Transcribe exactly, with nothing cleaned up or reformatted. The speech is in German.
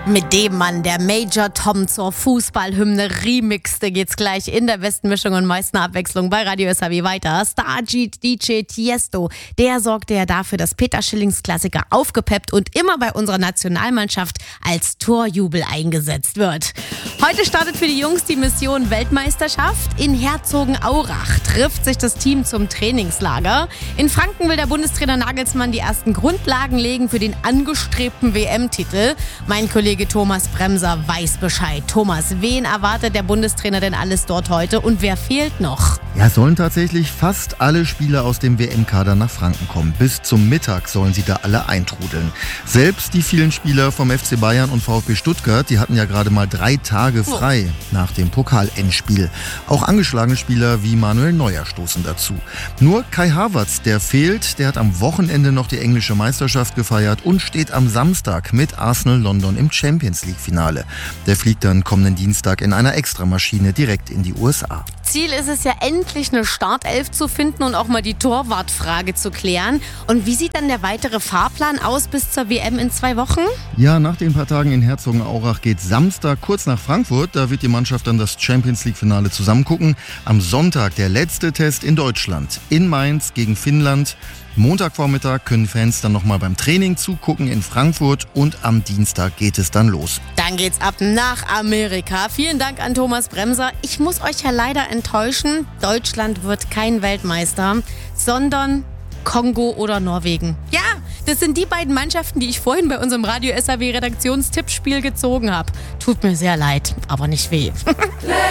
Mit dem Mann, der Major Tom zur Fußballhymne remixte, geht's gleich in der besten Mischung und meisten Abwechslung bei Radio S H W weiter. Star-D J Tiesto, der sorgte ja dafür, dass Peter Schillings Klassiker aufgepeppt und immer bei unserer Nationalmannschaft als Torjubel eingesetzt wird. Heute startet für die Jungs die Mission Weltmeisterschaft. In Herzogenaurach trifft sich das Team zum Trainingslager. In Franken will der Bundestrainer Nagelsmann die ersten Grundlagen legen für den angestrebten W M-Titel. Mein Kollege Thomas Bremser weiß Bescheid. Thomas, wen erwartet der Bundestrainer denn alles dort heute und wer fehlt noch? Ja, es sollen tatsächlich fast alle Spieler aus dem W M-Kader nach Franken kommen. Bis zum Mittag sollen sie da alle eintrudeln. Selbst die vielen Spieler vom F C Bayern und VfB Stuttgart, die hatten ja gerade mal drei Tage frei nach dem Pokal-Endspiel. Auch angeschlagene Spieler wie Manuel Neuer stoßen dazu. Nur Kai Havertz, der fehlt, der hat am Wochenende noch die englische Meisterschaft gefeiert und steht am Samstag mit Arsenal London im Champions-League-Finale. Der fliegt dann kommenden Dienstag in einer Extramaschine direkt in die U S A. Ziel ist es ja endlich eine Startelf zu finden und auch mal die Torwartfrage zu klären. Und wie sieht dann der weitere Fahrplan aus bis zur W M in zwei Wochen? Ja, nach den paar Tagen in Herzogenaurach geht Samstag kurz nach Frankfurt. Da wird die Mannschaft dann das Champions-League-Finale zusammen gucken. Am Sonntag der letzte Test in Deutschland. In Mainz gegen Finnland. Montagvormittag können Fans dann nochmal beim Training zugucken in Frankfurt und am Dienstag geht es dann los. Dann geht's ab nach Amerika. Vielen Dank an Thomas Bremser. Ich muss euch ja leider enttäuschen. Deutschland wird kein Weltmeister, sondern Kongo oder Norwegen. Ja, das sind die beiden Mannschaften, die ich vorhin bei unserem Radio S H W Redaktionstippspiel gezogen habe. Tut mir sehr leid, aber nicht weh.